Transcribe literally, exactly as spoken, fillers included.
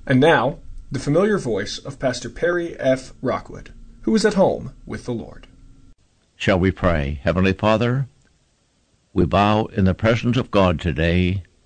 And now, the familiar voice of Pastor Perry F. Rockwood, who is at home with the Lord. Shall we pray? Heavenly Father, we bow in the presence of God today